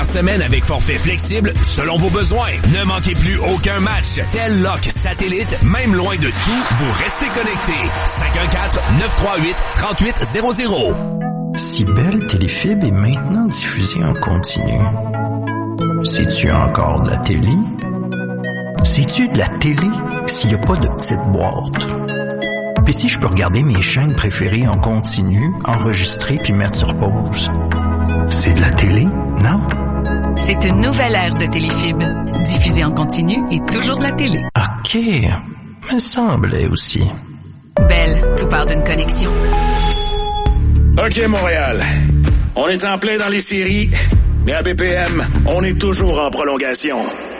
par semaine avec forfait flexible selon vos besoins. Ne manquez plus aucun match. Tel Lock Satellite, même loin de tout, vous restez connectés. 514-938-3800. Si Belle Téléfibre est maintenant diffusée en continu, c'est-tu encore de la télé? C'est-tu de la télé s'il n'y a pas de petite boîte? Puis si je peux regarder mes chaînes préférées en continu, enregistrer puis mettre sur pause, c'est de la télé, non? C'est une nouvelle ère de Téléfib. Diffusée en continu et toujours de la télé. OK, me semblait aussi. Belle, tout part d'une connexion. OK, Montréal. On est en plein dans les séries, mais à BPM, on est toujours en prolongation.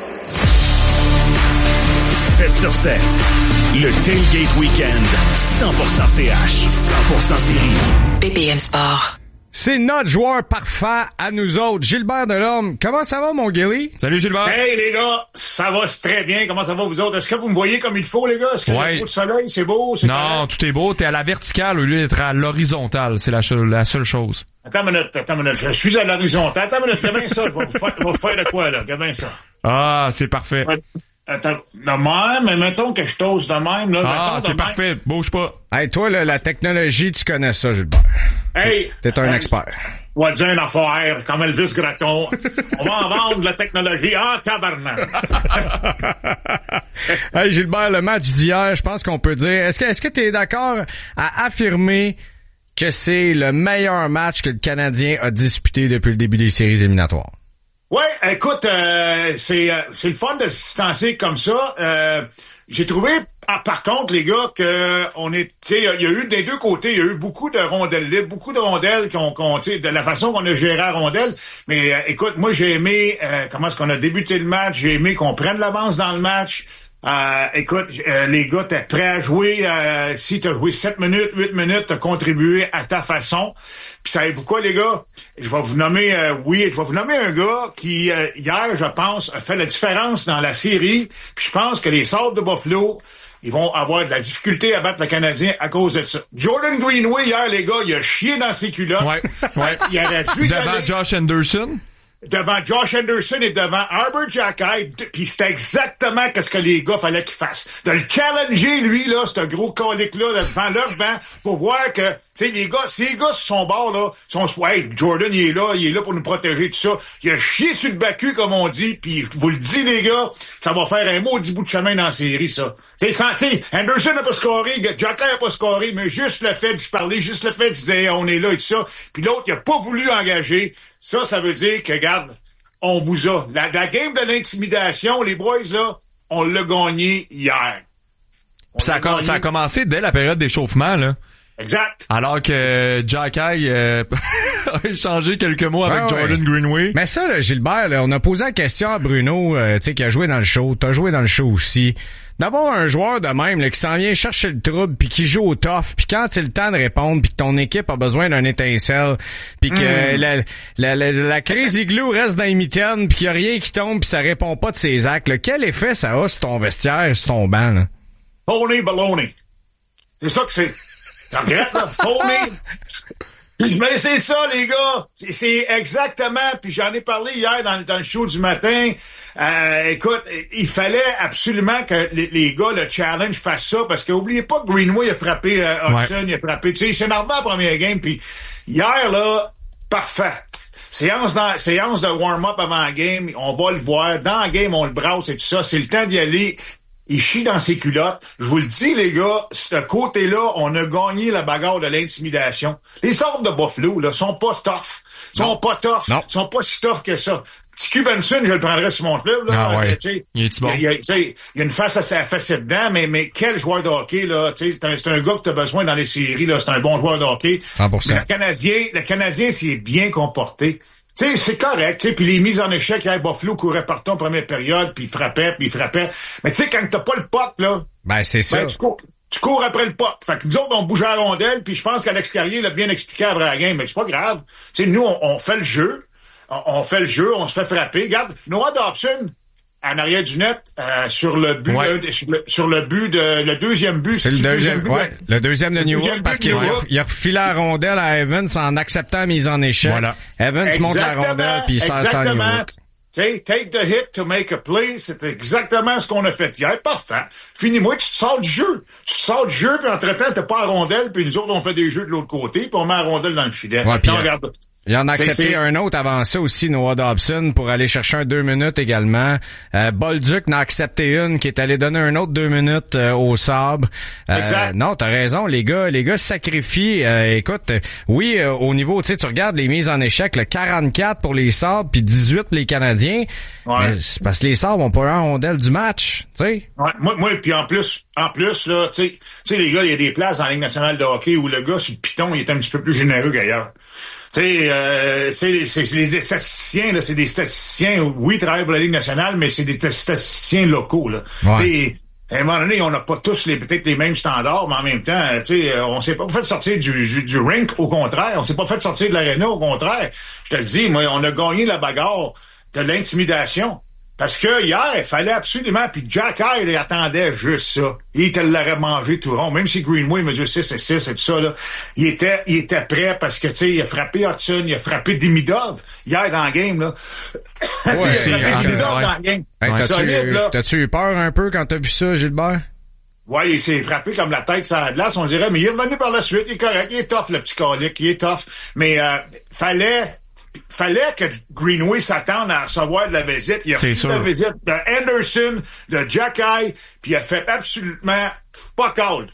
7/7. Le Tailgate Weekend. 100% CH. 100% série. BPM Sport. C'est notre joueur parfait à nous autres, Gilbert Delorme. Comment ça va, mon Gilly? Salut, Gilbert. Hey, les gars, ça va très bien. Comment ça va, vous autres? Est-ce que vous me voyez comme il faut, les gars? Est-ce qu'il y a trop de soleil? C'est beau? C'est non, correct? tout est beau. T'es à la verticale au lieu d'être à l'horizontale. C'est la seule chose. Attends une minute. Je suis à l'horizontale. Attends une minute. Regarde bien ça. Je vais vous faire de quoi, là? Regarde bien ça. Ah, c'est parfait. Ouais. Attends, de même, mais mettons que je t'ose de même, là. Ah, c'est parfait. Bouge pas. Hey, toi, là, la technologie, tu connais ça, Gilbert. Hey! T'es un expert. On va dire une affaire, comme Elvis Gratton. On va en vendre de la technologie. Ah, tabarnak! Hey, Gilbert, le match d'hier, je pense qu'on peut dire... Est-ce que t'es d'accord à affirmer que c'est le meilleur match que le Canadien a disputé depuis le début des séries éliminatoires? Ouais, écoute, c'est le fun de se distancer comme ça. J'ai trouvé, par contre, les gars, que il y a eu des deux côtés, il y a eu beaucoup de rondelles libres, beaucoup de rondelles tu sais, de la façon qu'on a géré la rondelle. Mais écoute, moi j'ai aimé comment est-ce qu'on a débuté le match, j'ai aimé qu'on prenne l'avance dans le match. Écoute, les gars, t'es prêt à jouer. Si t'as joué 7 minutes, 8 minutes, t'as contribué à ta façon. Puis savez-vous quoi, les gars? Je vais vous nommer un gars qui, hier, je pense, a fait la différence dans la série. Puis je pense que les Sabres de Buffalo, ils vont avoir de la difficulté à battre le Canadien à cause de ça. Jordan Greenway, hier, les gars, il a chié dans ses culottes. Ouais. Il aurait pu devant Josh Anderson. Devant Josh Anderson et devant Arbor Xhekaj, puis c'était exactement ce que les gars fallait qu'ils fassent. De le challenger, lui, là, ce gros colique-là, devant leur banc, pour voir que, tu sais, les gars, si les gars sur son bord, là, hey, Jordan, il est là pour nous protéger, tout ça. Il a chié sur le bacu, comme on dit, puis je vous le dis, les gars, ça va faire un maudit bout de chemin dans la série, ça. Tu sais, Anderson n'a pas scoré, Xhekaj n'a pas scoré, mais juste le fait d'y parler, juste le fait de dire, on est là et tout ça, puis l'autre, il a pas voulu engager. Ça veut dire que, regarde, on vous a. La game de l'intimidation, les boys, là, on l'a gagné hier. Ça a commencé dès la période d'échauffement, là. Exact. Alors que Xhekaj a échangé quelques mots avec Jordan Greenway. Mais ça, là, Gilbert, là, on a posé la question à Bruno, tu sais, qui a joué dans le show. T'as joué dans le show aussi. D'avoir un joueur de même là, qui s'en vient chercher le trouble puis qui joue au tough puis quand c'est le temps de répondre puis que ton équipe a besoin d'un étincelle puis que la crise igloo reste dans les mitaines puis qu'il y a rien qui tombe puis ça répond pas de ses actes, là, quel effet ça a sur ton vestiaire, sur ton banc, là? Phony baloney. C'est ça que c'est. T'en regrettes, là? Phony. Mais c'est ça, les gars. C'est exactement, puis j'en ai parlé hier dans le show du matin. Écoute, il fallait absolument que les gars, le challenge, fassent ça, parce que oubliez pas que Greenway a frappé Hudson, il a frappé, tu sais, il s'est énervé à la première game, puis hier, là, parfait. Séance de warm-up avant la game, on va le voir. Dans la game, on le brasse et tout ça. C'est le temps d'y aller. Il chie dans ses culottes. Je vous le dis, les gars, ce côté-là, on a gagné la bagarre de l'intimidation. Les sortes de Buffalo, là, sont pas tough. Sont pas si tough que ça. T.Q. Benson, je le prendrais sur mon club, là. Ah ouais. Il est bon. Il y a une face assez facile dedans, mais quel joueur de hockey, là. C'est un gars que t'as besoin dans les séries, là. C'est un bon joueur de hockey. 100%. Le Canadien s'est bien comporté. Tu sais, c'est correct, tu sais, puis les mises en échec, Buffalo courait partout en première période, puis il frappait. Mais tu sais, quand t'as pas le puck, là... Ben, c'est ça. Tu cours après le puck. Fait que nous autres, on bouge à la rondelle, puis je pense qu'Alex Carrier l'a bien expliqué après la game, mais c'est pas grave. Tu sais, nous, on fait le jeu. On fait le jeu, on se fait frapper. Regarde, Noah Dobson, en arrière du net, sur le but, le deuxième but. C'est le deuxième but. Ouais, le deuxième de Newhook, parce qu'il a refilé la rondelle à Evans en acceptant la mise en échec. Voilà. Evans monte la rondelle, puis il sort ça à Newhook. Take the hit to make a play. C'est exactement ce qu'on a fait hier. Parfait. Finis-moi, tu te sors du jeu. Tu te sors du jeu, puis entre-temps, t'as pas la rondelle, puis nous autres, on fait des jeux de l'autre côté, puis on met la rondelle dans le filet. Ouais, regarde. Il en a accepté un autre avant ça aussi, Noah Dobson, pour aller chercher un 2 minutes également. Bolduc en a accepté une qui est allé donner un autre 2 minutes au Sabre. Non, t'as raison, les gars sacrifient. Écoute, oui, au niveau, tu sais, tu regardes les mises en échec, le 44 pour les Sabres, puis 18 pour les Canadiens. Ouais. Mais c'est parce que les Sabres ont pas eu un rondelle du match, tu sais. Ouais, moi, puis en plus, là, tu sais, les gars, il y a des places dans la Ligue nationale de hockey où le gars sur le piton, il est un petit peu plus généreux qu'ailleurs. Tu sais, c'est les statisticiens, là, c'est des statisticiens, oui, ils travaillent pour la Ligue nationale, mais c'est des statisticiens locaux, là. Ouais. Et, à un moment donné, on n'a pas tous peut-être les mêmes standards, mais en même temps, tu sais, on s'est pas fait sortir du rink, au contraire. On s'est pas fait sortir de l'aréna, au contraire. Je te le dis, moi, on a gagné la bagarre de l'intimidation. Parce que hier, il fallait absolument, puis Jack Hyde, il attendait juste ça. Il te l'aurait mangé tout rond. Même si Greenway me dit 6-6 et tout ça, là, il était prêt parce que, tu sais, il a frappé Hudson, il a frappé Demidov hier dans le game, là. Ouais, il a frappé Demidov dans le game. Hey, t'as-tu eu peur un peu quand t'as vu ça, Gilbert? Ouais, il s'est frappé comme la tête sur la glace, on dirait, mais il est revenu par la suite, il est correct, il est tough, le petit colique, il est tough. Mais, fallait que Greenway s'attende à recevoir de la visite. Il a reçu la visite de Anderson, de Jack Hyde, puis il a fait absolument fuck all.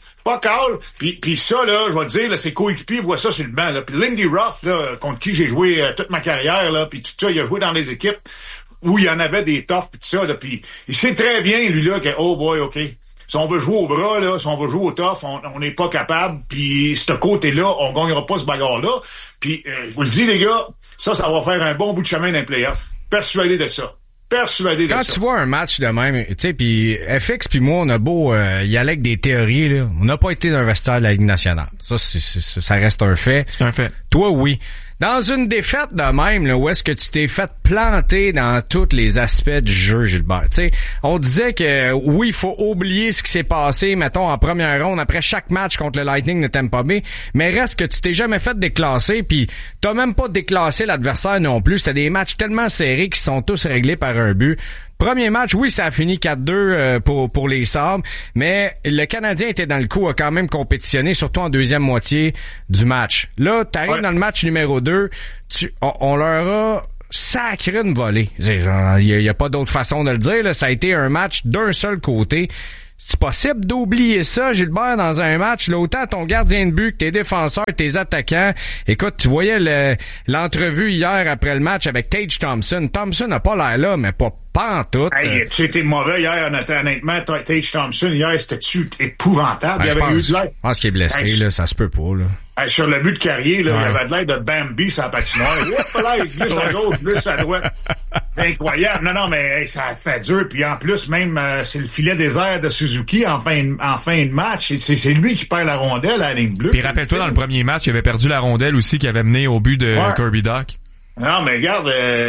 Puis ça, là, je vais te dire, là, ses coéquipiers voient ça sur le banc, là. Puis Lindy Ruff, là, contre qui j'ai joué toute ma carrière, là, puis tout ça, il a joué dans les équipes où il y en avait des toughs, puis tout ça, là, puis il sait très bien, lui, là, que, oh boy, OK. Si on veut jouer au bras, là, si on veut jouer au tough, on n'est pas capable. Puis ce côté-là, on gagnera pas ce bagarre-là. Puis je vous le dis, les gars, ça va faire un bon bout de chemin dans les playoffs. Persuadé de ça. Quand tu vois un match de même, tu sais, puis FX puis moi, on a beau y aller avec des théories, là, on n'a pas été dans le vestiaire de la Ligue nationale. Ça reste un fait. C'est un fait. Toi, oui. Dans une défaite de même, là, où est-ce que tu t'es fait planter dans tous les aspects du jeu, Gilbert? Tu sais, on disait que oui, il faut oublier ce qui s'est passé, mettons, en première ronde, après chaque match contre le Lightning de Tampa Bay, mais reste que tu t'es jamais fait déclasser, puis t'as même pas déclassé l'adversaire non plus. C'était des matchs tellement serrés qui sont tous réglés par un but. Premier match, oui, ça a fini 4-2 pour les Sabres, mais le Canadien était dans le coup, a quand même compétitionné, surtout en deuxième moitié du match. Là, t'arrives dans le match numéro 2, on leur a sacré une volée. Il y a pas d'autre façon de le dire, là. Ça a été un match d'un seul côté. C'est possible d'oublier ça, Gilbert, dans un match, là, autant ton gardien de but que tes défenseurs, tes attaquants. Écoute, tu voyais l'entrevue hier après le match avec Tage Thompson. Thompson n'a pas l'air là, mais pas en tout. Hey, c'était mauvais hier, honnêtement. Tage Thompson, hier, c'était-tu épouvantable. Ben, je pense qu'il est blessé, là, ça se peut pas, là. Sur le but de Carrier, là, il avait de l'air de Bambi sur la patinoire. Là, il glisse à gauche, glisse à droite. Incroyable. Non, mais ça fait dur. Puis en plus, même c'est le filet désert de Suzuki en fin de match. C'est lui qui perd la rondelle à la ligne bleue. Puis rappelle-toi, dans le premier match, il avait perdu la rondelle aussi qui avait mené au but de Kirby Dach. Non, mais regarde,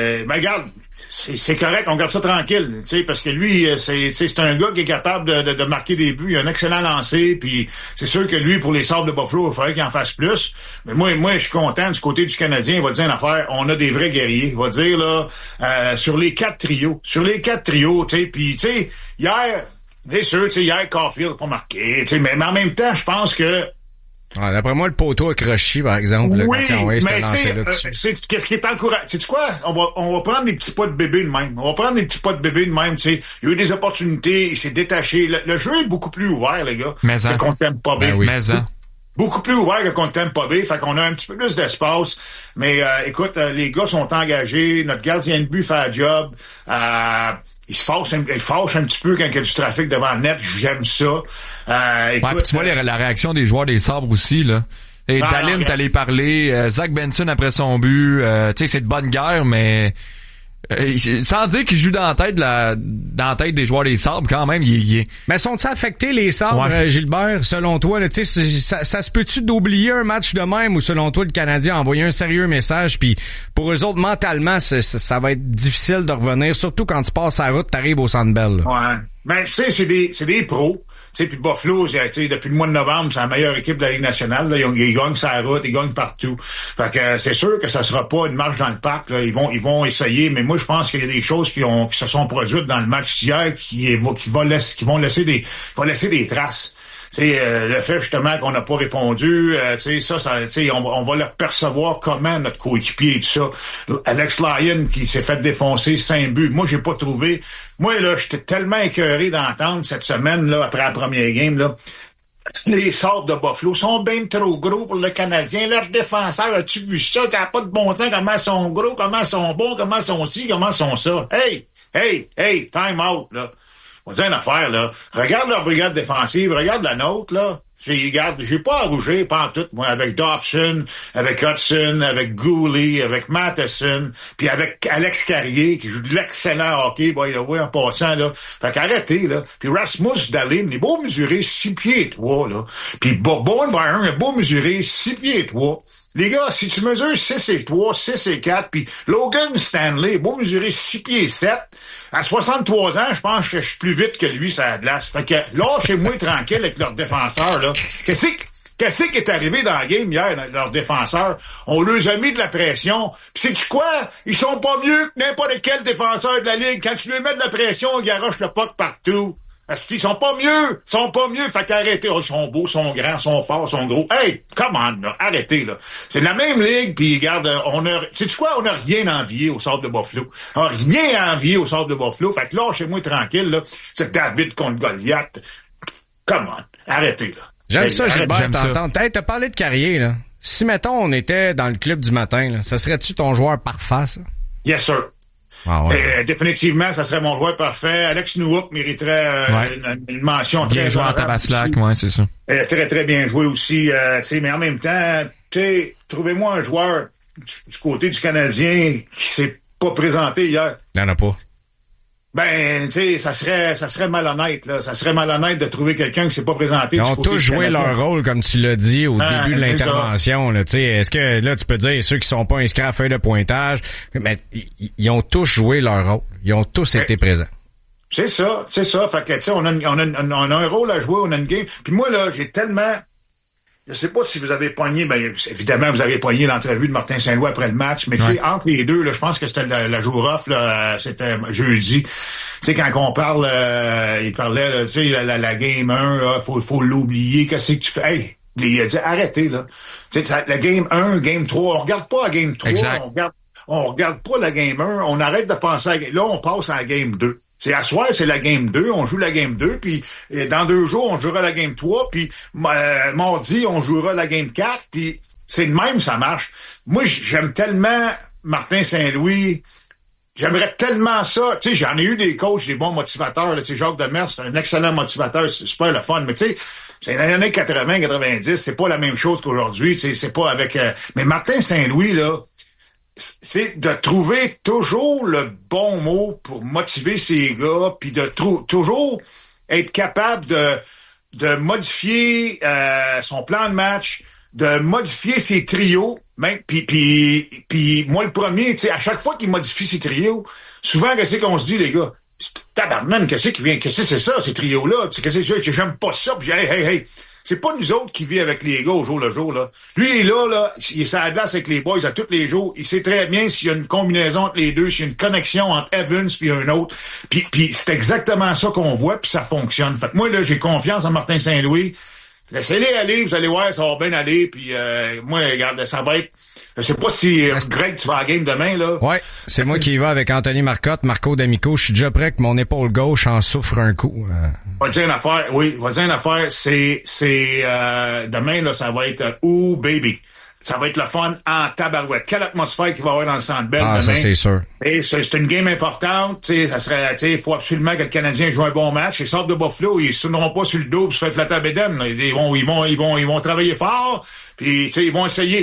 c'est correct, on garde ça tranquille, tu sais, parce que lui, c'est un gars qui est capable de marquer des buts, il a un excellent lancer, puis c'est sûr que lui, pour les Sabres de Buffalo, il faudrait qu'il en fasse plus. Mais moi, je suis content du côté du Canadien, il va dire une affaire, on a des vrais guerriers, il va dire là, sur les quatre trios, tu sais, puis tu sais, hier, c'est sûr, tu sais, hier, Caulfield n'a pas marqué, tu sais, mais en même temps, je pense que d'après moi, le poteau a croché, par exemple. Oui, mais qu'est-ce qui est encourageant? Sais-tu quoi? On va prendre des petits pas de bébé de même. Tu sais. Il y a eu des opportunités, il s'est détaché. Le jeu est beaucoup plus ouvert, les gars. Que contre Tampa Bay. Beaucoup plus ouvert que contre Tampa Bay. Fait qu'on a un petit peu plus d'espace. Mais, écoute, les gars sont engagés. Notre gardien de but fait le job. Il fâche un petit peu quand il y a du trafic devant le net. J'aime ça. Écoute, tu vois la réaction des joueurs des Sabres aussi, là. Et Dallin, t'allais parler. Zach Benson après son but. Tu sais, c'est de bonne guerre, mais Sans dire qu'il joue dans la tête des joueurs des Sabres, quand même, il est... Mais sont-ils affectés, les Sabres, Gilbert, selon toi? Là, ça se peut-tu d'oublier un match de même ou selon toi, le Canadien a envoyé un sérieux message puis pour eux autres, mentalement, ça va être difficile de revenir, surtout quand tu passes la route, t'arrives au Centre Bell. Là. Ouais. Ben, tu sais, c'est des pros. Tu sais, puis Buffalo, depuis le mois de novembre, c'est la meilleure équipe de la Ligue nationale. Là. Ils gagnent sur la route, ils gagnent partout. Fait que c'est sûr que ça sera pas une marche dans le parc. Là. Ils vont essayer, mais moi je pense qu'il y a des choses qui se sont produites dans le match d'hier qui vont laisser des traces. Le fait justement qu'on n'a pas répondu, on va le percevoir comment notre coéquipier et tout ça. Alex Lyon qui s'est fait défoncer 5 buts. Moi, j'ai pas trouvé. Moi, là, j'étais tellement écœuré d'entendre cette semaine, là, après la première game, là. Les Sabres de Buffalo sont bien trop gros pour le Canadien. Leurs défenseurs, as-tu vu ça? T'as pas de bon sens, comment ils sont gros, comment ils sont bons, comment ils sont ci, comment ils sont ça. Hey, time out, là. On va dire une affaire, là. Regarde leur brigade défensive, regarde la nôtre, là. J'ai pas à rougir, pas en tout, moi, avec Dobson, avec Hudson, avec Gooley, avec Matheson, puis avec Alex Carrier, qui joue de l'excellent hockey, by the way, en passant, là. Fait qu'arrêtez, là. Puis Rasmus Dahlin, il est beau mesurer 6 pieds 3, là. Puis Bowen Byron, il est beau mesurer 6 pieds 3. Les gars, si tu mesures 6 et 3, 6 et 4, puis Logan Stanley, beau mesurer 6 pieds 7, à 63 ans, je pense que je suis plus vite que lui, ça a de glace. Fait que lâchez-moi tranquille avec leurs défenseurs, là. Qu'est-ce qui est arrivé dans la game hier, leurs défenseurs? On leur a mis de la pression. Pis c'est-tu quoi? Ils sont pas mieux que n'importe quel défenseur de la Ligue. Quand tu lui mets de la pression, ils garochent le puck partout. Ils sont pas mieux. Fait qu'arrêtez. Oh, ils sont beaux, sont grands, sont forts, sont gros. Hey, come on, là. Arrêtez, là. C'est de la même ligue, puis regarde, sais-tu quoi? On n'a rien envié au Sabres de Buffalo. On n'a rien envié au Sabres de Buffalo. Fait que lâchez-moi tranquille, là. C'est David contre Goliath. Come on. Arrêtez, là. J'aime ça, Gilbert, t'entends. Hey, t'as parlé de Carrier, là. Si, mettons, on était dans le club du matin, là, ça serait-tu ton joueur parfait, ça? Yes, sir. Ah ouais. Définitivement, ça serait mon joueur parfait. Alex Newhook mériterait une mention bien très joué en Tabaslac, ouais, c'est ça. Très, très bien joué aussi. Mais en même temps, trouvez-moi un joueur du côté du Canadien qui s'est pas présenté hier. Il n'y en a pas. Ben, ça serait malhonnête, là. Ça serait malhonnête de trouver quelqu'un qui s'est pas présenté. Ils ont tous joué leur rôle, comme tu l'as dit au début de l'intervention, là. Est-ce que, là, tu peux dire, ceux qui sont pas inscrits à la feuille de pointage, mais ils ont tous joué leur rôle. Ils ont tous été présents. C'est ça. Fait que, on a un rôle à jouer, on a une game. Puis moi, là, j'ai tellement, je sais pas si vous avez pogné, ben, évidemment, vous avez pogné l'entrevue de Martin Saint-Louis après le match, mais tu sais, entre les deux, là, je pense que c'était la jour off, là, c'était jeudi. Tu sais, quand on parle, il parlait, tu sais, la game 1, là, faut l'oublier, qu'est-ce que tu fais? Hey, il a dit, arrêtez, là. Tu sais, la game 1, game 3, on regarde pas la game 3, on regarde pas la game 1, on arrête de penser à là, on passe à la game 2. C'est à soir, c'est la game 2, on joue la game 2, puis dans 2 jours, on jouera la game 3, puis mardi, on jouera la game 4, puis c'est de même, ça marche. Moi, j'aime tellement Martin Saint-Louis, j'aimerais tellement ça. Tu sais, j'en ai eu des coachs, des bons motivateurs, tu sais, Jacques Demers, c'est un excellent motivateur, c'est super le fun, mais tu sais, c'est dans les années 80, 90, c'est pas la même chose qu'aujourd'hui, tu sais, c'est pas avec... mais Martin Saint-Louis, là, c'est de trouver toujours le bon mot pour motiver ces gars, puis de toujours être capable de modifier son plan de match, de modifier ses trios, même puis moi le premier, tu sais, à chaque fois qu'il modifie ses trios, souvent qu'est-ce qu'on se dit les gars, tabarnak, qu'est-ce que c'est ça ces trios là, tu sais, qu'est-ce que j'aime pas ça, puis hey. C'est pas nous autres qui vit avec les gars au jour le jour, là. Lui, il est là, il est sur la glace avec les boys à tous les jours. Il sait très bien s'il y a une combinaison entre les deux, s'il y a une connexion entre Evans puis un autre. Puis c'est exactement ça qu'on voit, puis ça fonctionne. Fait que moi, là, j'ai confiance en Martin Saint-Louis. Laissez-les aller, vous allez voir, ça va bien aller. Puis moi, regarde, ça va être... Je sais pas si Greg, tu vas à la game demain, là. Ouais, c'est moi qui y va avec Anthony Marcotte, Marco D'Amico. Je suis déjà prêt que mon épaule gauche en souffre un coup. Va dire une affaire, c'est demain, là, ça va être baby. Ça va être le fun en tabarouette. Quelle atmosphère qu'il va y avoir dans le Centre Bell demain. Ça, c'est sûr. Et c'est une game importante. Tu sais, il faut absolument que le Canadien joue un bon match. Les Sabres de Buffalo, ils se tourneront pas sur le dos pour se faire flatter à bédaine. Ils vont travailler fort. Puis, tu sais, ils vont essayer.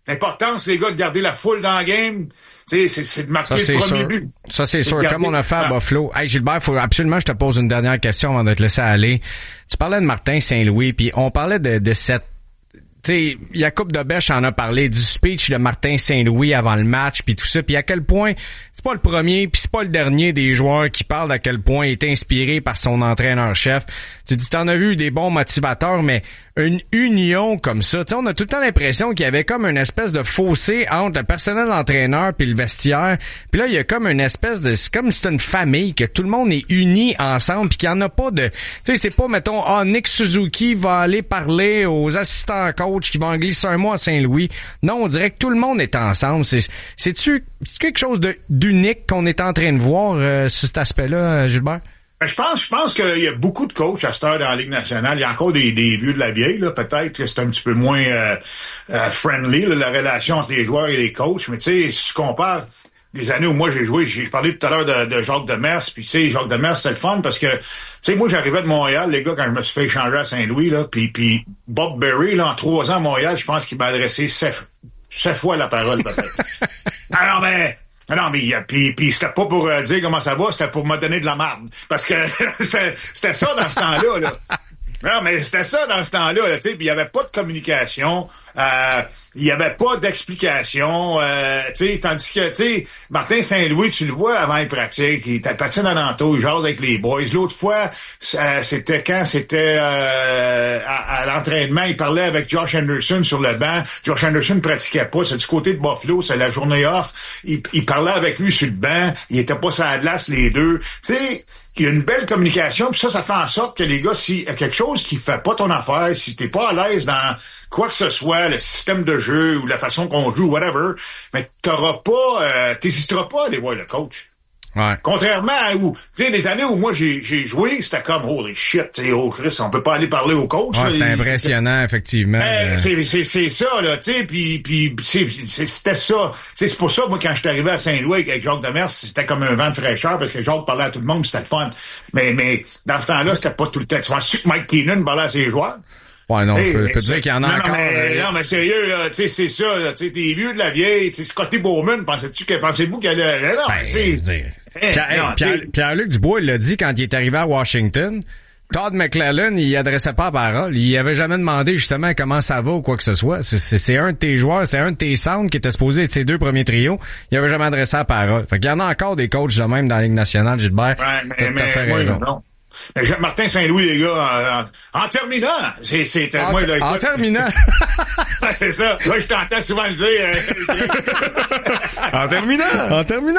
L'importance, les gars, de garder la foule dans le game, c'est de marquer le premier but. Ça, c'est sûr. Comme on a fait à Buffalo. Hey, Gilbert, faut absolument que je te pose une dernière question avant de te laisser aller. Tu parlais de Martin Saint-Louis, puis on parlait de cette... Tu sais, Jacob Debèche en a parlé du speech de Martin Saint-Louis avant le match puis tout ça, puis à quel point c'est pas le premier puis c'est pas le dernier des joueurs qui parlent d'à quel point il est inspiré par son entraîneur-chef. Tu dis, t'en as vu des bons motivateurs, mais une union comme ça, tu sais, on a tout le temps l'impression qu'il y avait comme une espèce de fossé entre le personnel d'entraîneur puis le vestiaire. Puis là, il y a comme une espèce de... C'est comme si c'était une famille, que tout le monde est uni ensemble puis qu'il n'y en a pas de... Tu sais, c'est pas, mettons, Nick Suzuki va aller parler aux assistants coach qui vont en glisser un mot à Saint-Louis. Non, on dirait que tout le monde est ensemble. C'est-tu quelque chose d'unique qu'on est en train de voir sur cet aspect-là, Gilbert? Je pense qu'il y a beaucoup de coachs à cette heure dans la Ligue nationale. Il y a encore des vieux de la vieille, là. Peut-être que c'est un petit peu moins friendly, là, la relation entre les joueurs et les coachs. Mais tu sais, si tu compares les années où moi j'ai joué, j'ai parlé tout à l'heure de Jacques Demers, puis tu sais, Jacques Demers, c'était le fun parce que, tu sais, moi j'arrivais de Montréal, les gars, quand je me suis fait échanger à Saint-Louis, là, puis Bob Berry, là, en 3 ans à Montréal, je pense qu'il m'a adressé 7 fois la parole, peut-être. Alors, non, mais puis c'était pas pour dire comment ça va, c'était pour me donner de la marde. Parce que c'était ça dans ce temps-là, là. Non, mais c'était ça dans ce temps-là, là, tu sais, puis il y avait pas de communication, il y avait pas d'explication, tu sais, tandis que, tu sais, Martin Saint-Louis, tu le vois avant les pratiques, il patine à l'entour, il jase avec les boys. L'autre fois, c'était à l'entraînement, il parlait avec Josh Anderson sur le banc. Josh Anderson ne pratiquait pas, c'est du côté de Buffalo, c'est la journée off. Il parlait avec lui sur le banc, il était pas sur la glace les deux. Tu sais, il y a une belle communication, puis ça fait en sorte que les gars, s'il y a quelque chose qui fait pas ton affaire, si t'es pas à l'aise dans quoi que ce soit, le système de jeu ou la façon qu'on joue, whatever, mais t'hésiteras pas à aller voir le coach. Ouais. Contrairement à où, tu sais, les années où moi j'ai joué, c'était comme, holy shit, tu sais, oh Chris, on peut pas aller parler au coach. Ouais, c'était impressionnant, effectivement. C'est ça, là, tu sais, puis c'était ça. Tu sais, c'est pour ça, moi, quand je suis arrivé à Saint-Louis avec Jacques Demers, c'était comme un vent de fraîcheur, parce que Jacques parlait à tout le monde, c'était le fun. Mais dans ce temps-là, c'était pas tout le temps. Tu vois-tu que Mike Keenan parlait à ses joueurs? Ouais, non, je peux dire qu'il y en a encore. Non, mais sérieux, là, tu sais, c'est ça, là, tu sais, des vieux de la vieille, tu sais, Scotty Bowman, pensez-vous qu'elle a... Non, tu sais... Pierre-Luc Dubois, il l'a dit quand il est arrivé à Washington. Todd McClellan, il adressait pas la parole. Il avait jamais demandé justement comment ça va ou quoi que ce soit. C'est un de tes joueurs, c'est un de tes centres qui était supposé être ses 2 premiers trios. Il avait jamais adressé la parole. Fait qu'il y en a encore des coachs de même dans la Ligue nationale, Gilbert. Ouais, mais raison. Non. Martin Saint-Louis, les gars, en terminant, en terminant. C'est ça. Moi, je t'entends souvent le dire. En terminant.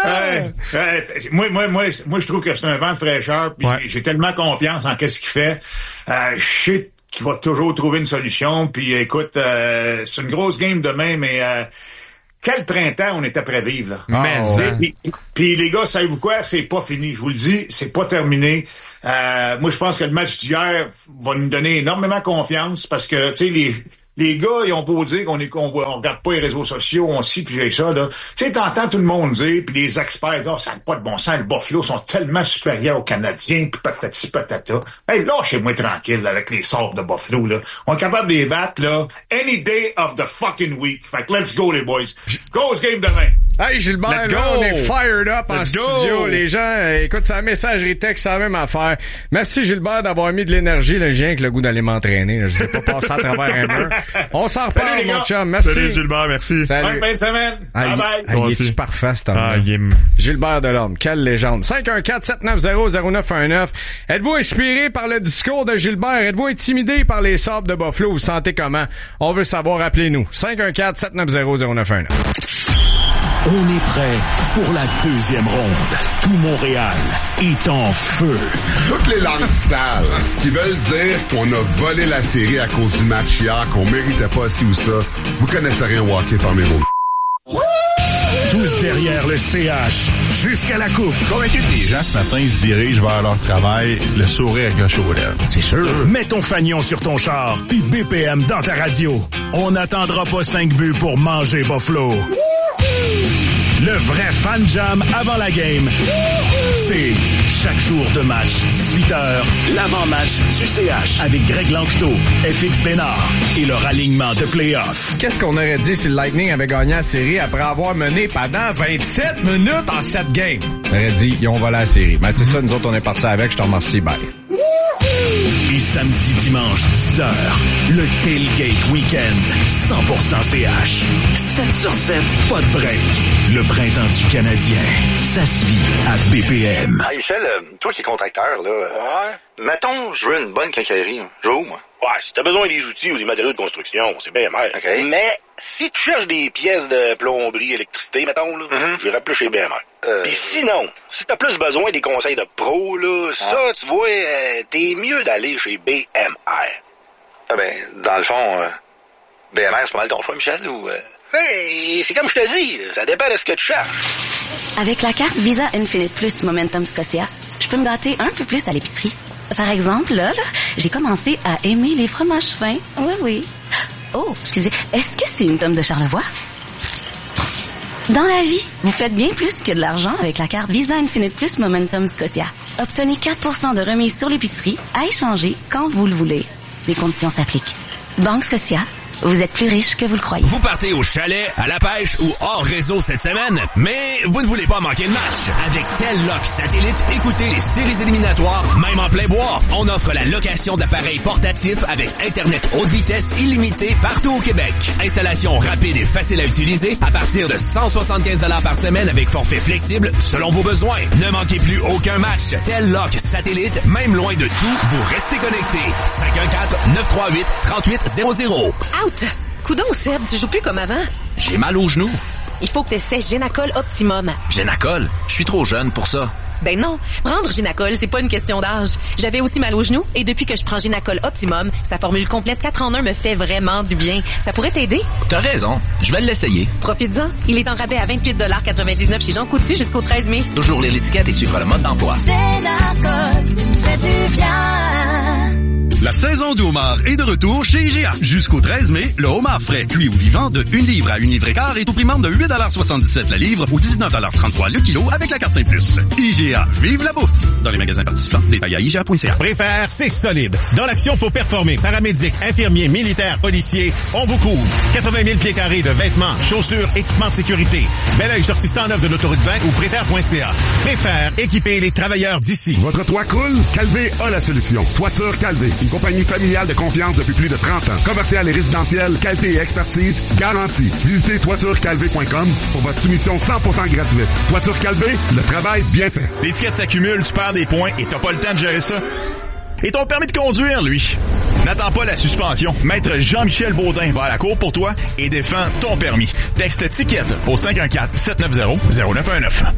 Moi, je trouve que c'est un vent de fraîcheur, puis j'ai tellement confiance en qu'est-ce qu'il fait. Je sais qu'il va toujours trouver une solution, puis écoute, c'est une grosse game demain, mais quel printemps on est après vivre, là. Puis les gars, savez-vous quoi? C'est pas fini. Je vous le dis, c'est pas terminé. Moi, je pense que le match d'hier va nous donner énormément confiance parce que, tu sais, les gars, ils ont beau dire qu'on regarde pas les réseaux sociaux, on scie pis ça, là. Tu sais, t'entends tout le monde dire, puis les experts disent, ça n'a pas de bon sens, le Buffalo sont tellement supérieurs aux Canadiens, pis patati patata. Hey, lâchez-moi tranquille, là, avec les sorts de Buffalo, là. On est capable de les battre, là, any day of the fucking week. Fait que let's go, les boys. Grosse game demain. Hey Gilbert, là, on est fired up en studio. Les gens, écoute, c'est la messagerie texte, c'est la même affaire. Merci Gilbert d'avoir mis de l'énergie. Là, j'ai avec le goût d'aller m'entraîner. Là. Je sais pas passer à travers un mur. On s'en reparle, mon chum. Merci. Salut Gilbert, merci. Bonne fin de semaine. Bye bye. Il est-tu parfait, cet homme? Gilbert Delorme, quelle légende. 514-790-0919. Êtes-vous inspiré par le discours de Gilbert? Êtes-vous intimidé par les Sabres de Buffalo? Vous sentez comment? On veut savoir, appelez-nous. 514-790-0919. On est prêt pour la deuxième ronde. Tout Montréal est en feu. Toutes les langues sales qui veulent dire qu'on a volé la série à cause du match hier, qu'on méritait pas ci ou ça, vous connaissez rien au hockey, fermez-vous. Tous derrière le CH, jusqu'à la coupe. Convaincu que les gens ce matin ils se dirigent vers leur travail, le sourire accroché aux lèvres. C'est sûr. Mets ton fanion sur ton char, puis BPM dans ta radio. On n'attendra pas 5 buts pour manger Buffalo. Le vrai fan jam avant la game. C'est chaque jour de match, 18h, l'avant-match du CH avec Greg Lanctot, FX Bénard et leur alignement de play-off. Qu'est-ce qu'on aurait dit si le Lightning avait gagné la série après avoir mené pendant 27 minutes en 7 games? On aurait dit, ils ont volé la série. Mais c'est ça, nous autres, on est partis avec. Je te remercie, bye. Et samedi, dimanche, 10h, le Tailgate Weekend, 100% CH. 7 sur 7, pas de break. Le printemps du Canadien, ça se vit à BPM. Hey Michel, toi qui es contracteur, là, mettons, je veux une bonne quincaillerie. Je veux où, moi? Ouais, si t'as besoin des outils ou des matériaux de construction, c'est bien mal. Okay. Mais si tu cherches des pièces de plomberie, électricité, mettons, là, j'irais plus chez BMR. Puis sinon, si t'as plus besoin des conseils de pro, là, ça, tu vois, t'es mieux d'aller chez BMR. Ah ben, dans le fond, BMR, c'est pas mal ton choix, Michel, ou... Hey, c'est comme je te dis, ça dépend de ce que tu cherches. Avec la carte Visa Infinite Plus Momentum Scotia, je peux me gâter un peu plus à l'épicerie. Par exemple, là, j'ai commencé à aimer les fromages fins. Oui. Oh, excusez, est-ce que c'est une tome de Charlevoix? Dans la vie, vous faites bien plus que de l'argent avec la carte Visa Infinite Plus Momentum Scotia. Obtenez 4% de remise sur l'épicerie à échanger quand vous le voulez. Les conditions s'appliquent. Banque Scotia. Vous êtes plus riche que vous le croyez. Vous partez au chalet, à la pêche ou hors réseau cette semaine, mais vous ne voulez pas manquer le match. Avec Telloc Satellite, écoutez les séries éliminatoires, même en plein bois. On offre la location d'appareils portatifs avec Internet haute vitesse illimité partout au Québec. Installation rapide et facile à utiliser à partir de 175$ par semaine avec forfait flexible selon vos besoins. Ne manquez plus aucun match. Telloc Satellite, même loin de tout, vous restez connectés. 514-938-3800. Out! Coudon, Seb, tu joues plus comme avant? J'ai mal au genou. Il faut que tu essaies Génacol Optimum. Génacol? Je suis trop jeune pour ça. Ben non, prendre Génacol, c'est pas une question d'âge. J'avais aussi mal au genou et depuis que je prends Génacol Optimum, sa formule complète 4 en 1 me fait vraiment du bien. Ça pourrait t'aider? T'as raison, je vais l'essayer. Profites-en, il est en rabais à 28,99 chez Jean Coutu jusqu'au 13 mai. Toujours lire l'étiquette et suivre le mode d'emploi. Génacol, tu me fais du bien. La saison du homard est de retour chez IGA. Jusqu'au 13 mai, le homard frais, cuit ou vivant de 1 livre à 1 livre et quart est au prix membre de 8,77 la livre ou 19,33 le kilo avec la carte Saint-Plus. IGA, vive la bouffe! Dans les magasins participants, détails à IGA.ca. Préfère, c'est solide. Dans l'action, faut performer. Paramédic, infirmiers, militaires, policiers, on vous couvre. 80 000 pieds carrés de vêtements, chaussures, équipements de sécurité. Bel oeil sortie 109 de l'autoroute 20 ou préfère.ca. Préfère, équiper les travailleurs d'ici. Votre toit coule? Calvé a la solution. Toiture Calvé. Une compagnie familiale de confiance depuis plus de 30 ans. Commercial et résidentiel, qualité et expertise garantie. Visitez toiturecalvé.com pour votre soumission 100% gratuite. Toiture Calvé, le travail bien fait. L'étiquette s'accumule, tu perds des points et t'as pas le temps de gérer ça. Et ton permis de conduire, lui. N'attends pas la suspension. Maître Jean-Michel Baudin va à la cour pour toi et défend ton permis. Texte ticket au 514-790-0919.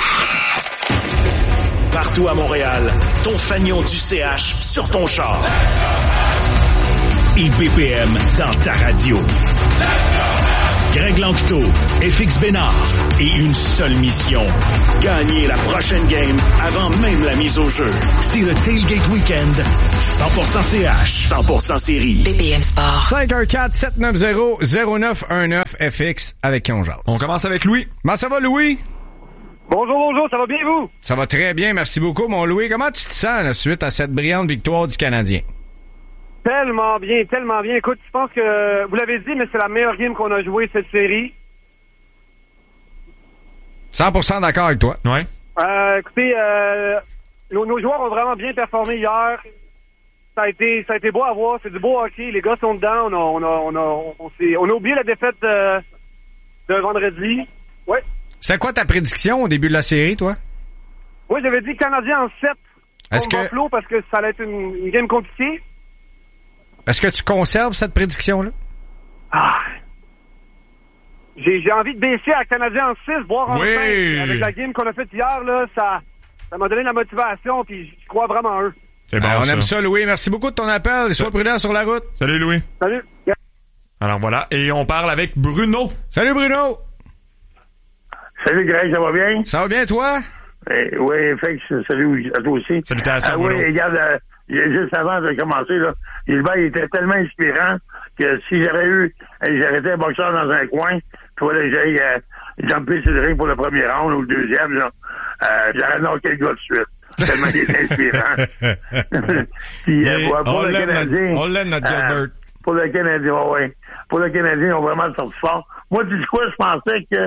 Partout à Montréal, ton fanion du CH sur ton char. Et BPM dans ta radio. Greg Lanctot, FX Bénard et une seule mission. Gagner la prochaine game avant même la mise au jeu. C'est le Tailgate Weekend. 100% CH, 100% série. BPM Sport. 514-790-0919 FX avec qui on jase. On commence avec Louis. Comment ça va, Louis? Bonjour, ça va bien, vous? Ça va très bien, merci beaucoup, mon Louis. Comment tu te sens là, suite à cette brillante victoire du Canadien? Tellement bien. Écoute, je pense que, vous l'avez dit, mais c'est la meilleure game qu'on a jouée cette série. 100% d'accord avec toi. Ouais. Écoutez, nos joueurs ont vraiment bien performé hier. Ça a été beau à voir, c'est du beau hockey. Les gars sont dedans. On a oublié la défaite de vendredi. Ouais. C'était quoi ta prédiction au début de la série, toi? Oui, j'avais dit Canadien en 7 contre Buffalo parce que ça allait être une game compliquée. Est-ce que tu conserves cette prédiction-là? J'ai envie de baisser à Canadien en 6, voire en 5. Avec la game qu'on a faite hier, là, ça m'a donné la motivation, puis je crois vraiment en eux. C'est bon, on aime ça, Louis. Merci beaucoup de ton appel. Sois prudent sur la route. Salut, Louis. Salut. Alors voilà, et on parle avec Bruno. Salut, Bruno. Salut Greg, ça va bien? Ça va bien, toi? Oui, fait que salut à toi aussi. Salutations, oui, regarde, juste avant de commencer, là, Gilbert, il était tellement inspirant que si j'aurais été un boxeur dans un coin, puis voilà, j'allais jumper sur le ring pour le premier round ou le deuxième, là, j'aurais knocké le gars tout de suite. Tellement il est inspirant. Puis, pour le Canadien. On l'aime, notre Gilbert. Pour le Canadien, oui. Pour le Canadien, ils ont vraiment sorti fort. Moi, tu sais quoi, je pensais que,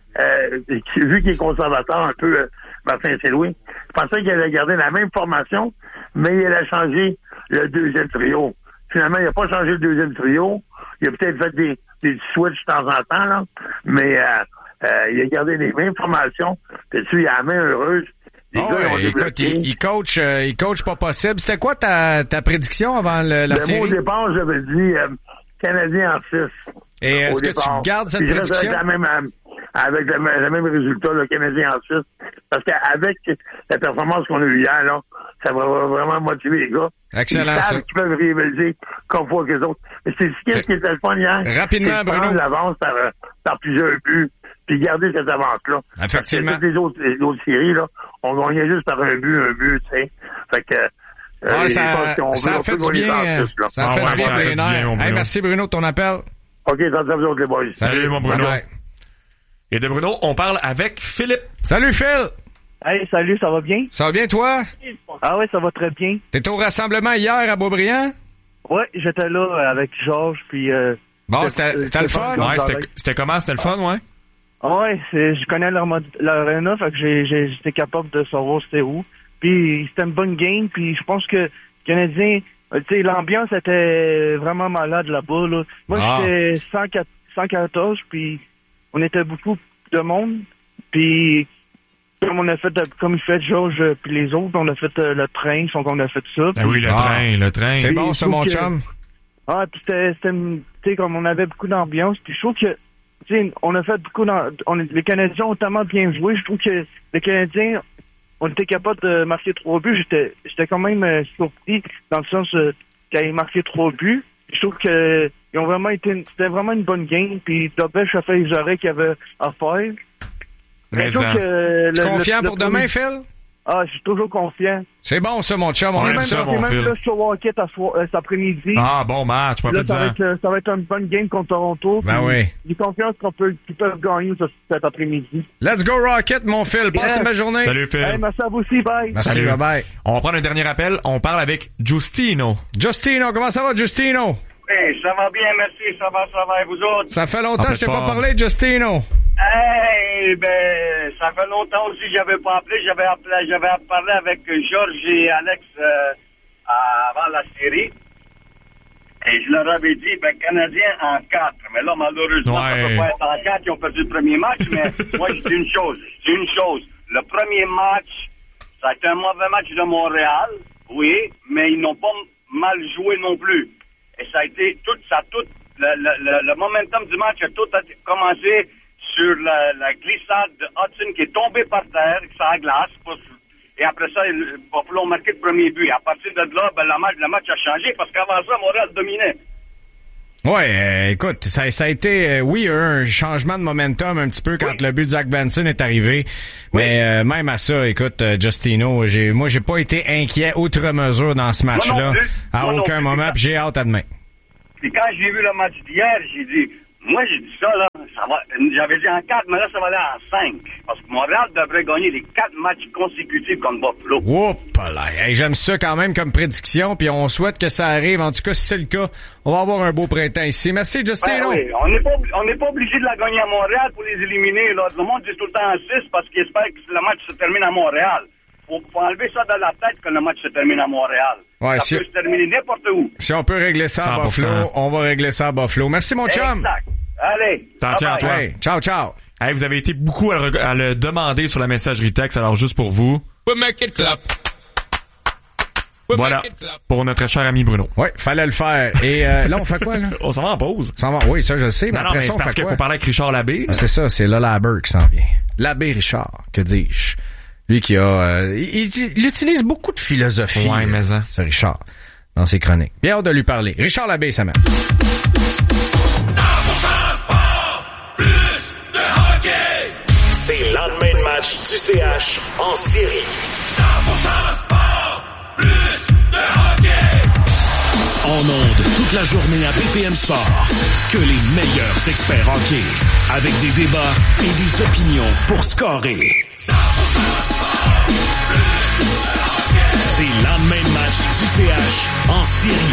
vu qu'il est conservateur un peu, Martin Saint-Louis, je pensais qu'il allait garder la même formation, mais il allait changer le deuxième trio. Finalement, il n'a pas changé le deuxième trio. Il a peut-être fait des switches de temps en temps, là, mais il a gardé les mêmes formations. Puis il a la main heureuse. Écoute, il coach pas possible. C'était quoi ta prédiction avant la série? Moi, au départ, j'avais dit Canadien en 6. Et est-ce que tu gardes cette prédiction? Avec le même résultat, le Canadien en 6. Parce qu'avec la performance qu'on a eue hier, là, ça va vraiment motiver les gars. Excellent, ils savent qu'ils peuvent rivaliser comme fois que les autres. Mais c'est ce qui était le fun hier. Rapidement, Bruno. Prendre l'avance par plusieurs buts, puis garder cette avance-là. Effectivement. Parce que toutes les autres séries, là, on gagnait juste par un but, tu sais. Fait que... ça fait du bien. Ça fait du bien pour les nerfs. Hey, merci, Bruno, de ton appel. OK, ça vous autres, les boys. Salut, mon Bruno. Bye bye. Et de Bruno, on parle avec Philippe. Salut, Phil. Hey, salut, ça va bien? Ça va bien, toi? Ah ouais, ça va très bien. T'étais au rassemblement hier à Beaubriand? Ouais, j'étais là avec Georges, puis... bon, c'était le fun? Ouais, c'était comment? C'était le fun, ouais? Ouais, je connais l'aréna, fait que j'étais capable de savoir c'était où. Puis c'était une bonne game, puis je pense que le Canadien... Tu sais, l'ambiance était vraiment malade là-bas, là. Moi, j'étais 114, puis on était beaucoup de monde, puis comme il fait Georges puis les autres, on a fait le train, donc on a fait ça. Ah oui, le train. C'est bon, ça, mon chum. Ah, puis c'était, tu sais, comme on avait beaucoup d'ambiance, puis je trouve que, tu sais, on a fait beaucoup les Canadiens ont tellement bien joué, je trouve que les Canadiens, on était capable de marquer 3 buts, j'étais quand même surpris, dans le sens qu'ils avaient marqué 3 buts. Je trouve que ils ont vraiment c'était vraiment une bonne game, puis Dobèche a fait les oreilles qu'il y avait à faire. Mais ça. Tu es confiant pour demain, Phil? Ah, je suis toujours confiant. C'est bon, ça, mon chum. On aime ça, mon Phil. Là, sur Walker cet après-midi. Ah, bon match, pas ça va être une bonne game contre Toronto. Ben oui. J'ai confiance qu'ils peuvent gagner cet après-midi. Let's go Rocket, mon Phil. Passe une belle journée. Salut, Phil. Hey, merci à vous aussi. Bye. Merci, bye. On va prendre un dernier appel. On parle avec Justino. Justino, comment ça va, Justino? Hey, ça va bien, merci. Ça va, et vous autres? Ça fait longtemps que je t'ai pas parlé, Justino. Hey, ben, ça fait longtemps aussi que j'avais pas appelé. J'avais parlé avec Georges et Alex avant la série. Et je leur avais dit, ben, Canadien en 4. Mais là, malheureusement, ça peut pas être en 4. Ils ont perdu le premier match. Mais moi, je dis une chose. Le premier match, ça a été un mauvais match de Montréal. Oui, mais ils n'ont pas mal joué non plus. Et ça a été le momentum du match a tout commencé sur la glissade de Hudson qui est tombé par terre, ça glace. Et après ça, il va falloir marquer le premier but. Et à partir de là, ben, le match a changé parce qu'avant ça, Montréal dominait. Ouais, écoute, ça a été, oui, un changement de momentum un petit peu quand le but de Zach Benson est arrivé. Oui. Mais même à ça, écoute, Justino, moi j'ai pas été inquiet outre mesure dans ce match-là à aucun moment, puis j'ai hâte à demain. Puis quand j'ai vu le match d'hier, j'ai dit ça là, j'avais dit en 4, mais là ça va aller en 5. Parce que Montréal devrait gagner les 4 matchs consécutifs contre Buffalo. Oups là, hey, j'aime ça quand même comme prédiction, puis on souhaite que ça arrive. En tout cas, si c'est le cas, on va avoir un beau printemps ici. Merci, Justino. Oui, on n'est pas obligé de la gagner à Montréal pour les éliminer. Là. Le monde dit tout le temps en 6 parce qu'il espère que le match se termine à Montréal. Faut enlever ça dans la tête que le match se termine à Montréal. Ouais, ça peut se terminer n'importe où. Si on peut régler ça à Buffalo, on va régler ça à Buffalo. Merci, mon chum. Exact. Allez. Attention à toi. Hey, ciao. Hey, vous avez été beaucoup à le demander sur la messagerie texte, alors juste pour vous. Make it clap. Voilà, pour notre cher ami Bruno. Oui, fallait le faire. Et là, on fait quoi, là? On s'en va en pause. Oui, ça, je le sais. Mais après ça, on fait quoi? Parce qu'il faut parler avec Richard Labbé. C'est ça, c'est là Labbé qui s'en vient. Labbé Richard, que dis-je? Lui qui a... il utilise beaucoup de philosophie. Ouais, mais ça. C'est Richard, dans ses chroniques. Bien hâte de lui parler. Richard Labbé, ça mène. 100% sport, plus de hockey. C'est le lendemain de match du CH en série. 100% sport, plus de hockey. En ondes toute la journée à BPM Sport. Que les meilleurs experts hockey. Avec des débats et des opinions pour scorer. 100% sport, plus de hockey. C'est la même match du CH en série.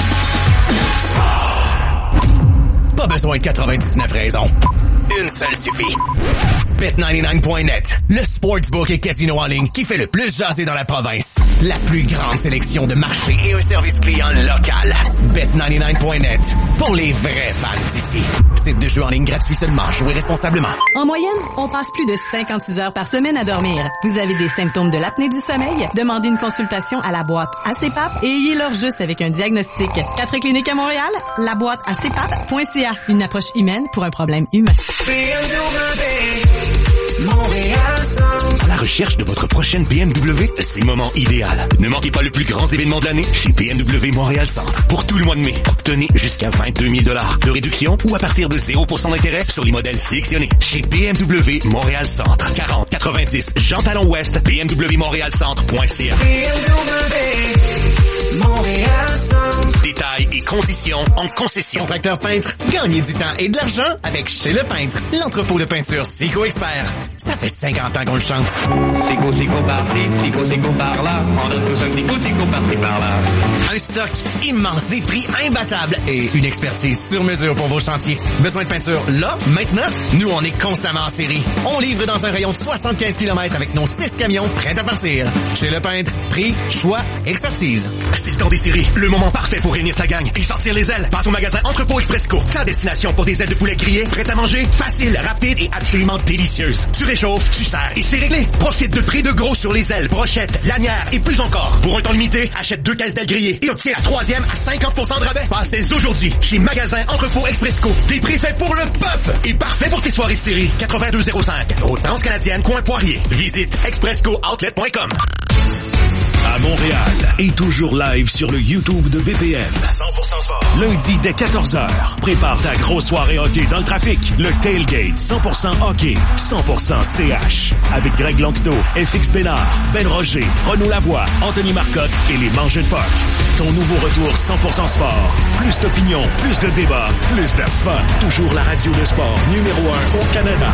Pas besoin de 99 raisons. Une seule suffit. Bet99.net, le sportsbook et casino en ligne qui fait le plus jaser dans la province. La plus grande sélection de marchés et un service client local. Bet99.net, pour les vrais fans d'ici. Site de jeu en ligne gratuit seulement. Jouez responsablement. En moyenne, on passe plus de 56 heures par semaine à dormir. Vous avez des symptômes de l'apnée du sommeil? Demandez une consultation à la boîte ACPAP et ayez-leur juste avec un diagnostic. 4 cliniques à Montréal, la boîte acpap.ca. Une approche humaine pour un problème humain. À la recherche de votre prochaine BMW, c'est le moment idéal. Ne manquez pas le plus grand événement de l'année chez BMW Montréal Centre. Pour tout le mois de mai, obtenez jusqu'à 22 000 $ de réduction ou à partir de 0% d'intérêt sur les modèles sélectionnés. Chez BMW Montréal Centre. 40-90 Jean Talon Ouest, bmwmontrealcentre.ca. Montréal Centre. Détails et conditions en concession. Contracteur peintre, gagnez du temps et de l'argent avec Chez Le Peintre, l'entrepôt de peinture Sico Expert. Ça fait 50 ans qu'on le chante. Sico par-ci, Sico par-là. On a tous un petit coup, Sico par-ci par-là. Un stock immense, des prix imbattables et une expertise sur mesure pour vos chantiers. Besoin de peinture là, maintenant? Nous, on est constamment en série. On livre dans un rayon de 75 km avec nos 6 camions prêts à partir. Chez Le Peintre, prix, choix, expertise. C'est le temps des séries. Le moment parfait pour réunir ta gang et sortir les ailes. Passe au magasin Entrepôt Expresco. Ta destination pour des ailes de poulet grillées, prêtes à manger, facile, rapide et absolument délicieuse. Tu réchauffes, tu sers et c'est réglé. Profite de prix de gros sur les ailes, brochettes, lanières et plus encore. Pour un temps limité, achète 2 caisses d'ailes grillées et obtiens la 3e à 50% de rabais. Passe dès aujourd'hui chez magasin Entrepôt Expresco. Des prix faits pour le peuple et parfait pour tes soirées de série. 8205, route transcanadienne, coin Poirier. Visite exprescooutlet.com. À Montréal et toujours live sur le YouTube de BPM. 100% sport. Lundi dès 14h. Prépare ta grosse soirée hockey dans le trafic. Le Tailgate 100% hockey, 100% CH. Avec Greg Lanctot, FX Bénard, Ben Roger, Renaud Lavoie, Anthony Marcotte et les Mangeux de Puck. Ton nouveau retour 100% sport. Plus d'opinion, plus de débats, plus de fun. Toujours la radio de sport numéro 1 au Canada.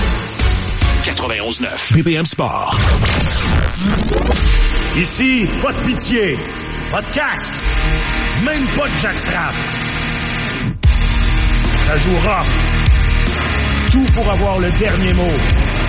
91.9 BPM Sport. Ici, pas de pitié, pas de casque, même pas de jackstrap. Ça joue rough. Tout pour avoir le dernier mot.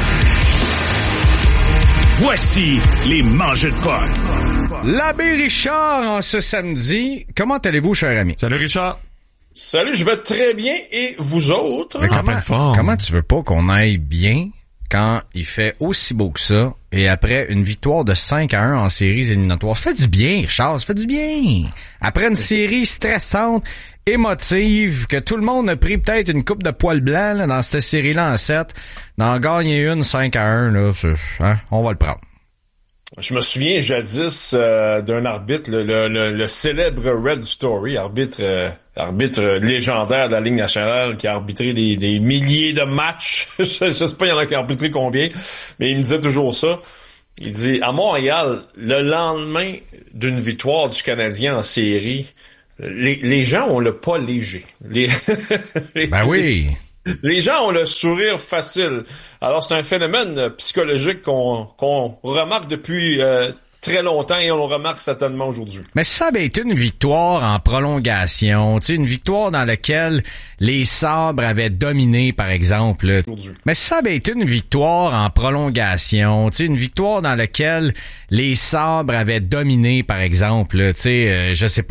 Voici les Mangeux de Puck. L'abbé Richard en ce samedi. Comment allez-vous, cher ami? Salut Richard. Salut, je vais très bien. Et vous autres? Comment tu veux pas qu'on aille bien quand il fait aussi beau que ça et après une victoire de 5-1 en séries éliminatoires? Ça fait du bien, Richard, ça fait du bien. Après une série stressante, émotive, que tout le monde a pris peut-être une coupe de poil blanc là, dans cette série-là en 7, d'en gagner une 5-1, là, hein, on va le prendre. Je me souviens jadis d'un arbitre, le célèbre Red Story, arbitre légendaire de la Ligue nationale qui a arbitré des milliers de matchs. Je sais pas il y en a qui a arbitré combien, mais il me disait toujours ça. Il dit, à Montréal, le lendemain d'une victoire du Canadien en série, les gens ont le pas léger. Ben oui. Les gens ont le sourire facile. Alors, c'est un phénomène psychologique qu'on remarque depuis très longtemps et on le remarque certainement aujourd'hui. Mais si ça avait été une victoire en prolongation, tu sais, une victoire dans laquelle les Sabres avaient dominé, par exemple. Là, mais si ça avait été une victoire en prolongation, tu sais, une victoire dans laquelle les Sabres avaient dominé, par exemple, là, tu sais, je sais pas.